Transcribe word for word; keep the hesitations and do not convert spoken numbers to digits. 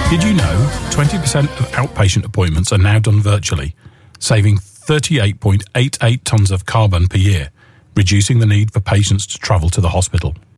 Did you know twenty percent of outpatient appointments are now done virtually, saving thirty-eight point eight eight tonnes of carbon per year, reducing the need for patients to travel to the hospital?